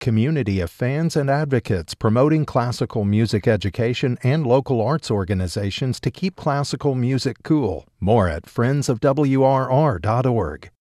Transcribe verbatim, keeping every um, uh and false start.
community of fans and advocates promoting classical music education and local arts organizations to keep classical music cool. More at friends of W R R dot org.